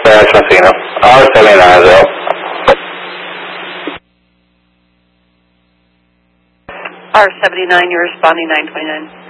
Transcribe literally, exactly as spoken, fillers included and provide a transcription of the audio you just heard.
Spanish Messina. R seventy-nine zero. R seventy-nine, you're responding nine twenty-nine.